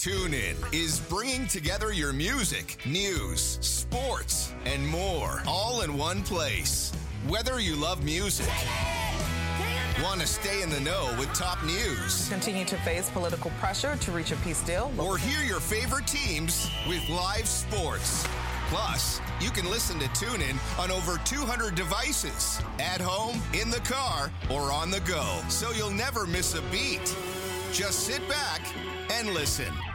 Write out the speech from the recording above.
TuneIn is bringing together your music, news, sports, and more all in one place. Whether you love music, want to stay in the know with top news, continue to face political pressure to reach a peace deal, or hear your favorite teams with live sports. Plus, you can listen to TuneIn on over 200 devices, at home, in the car, or on the go, so you'll never miss a beat. Just sit back and listen.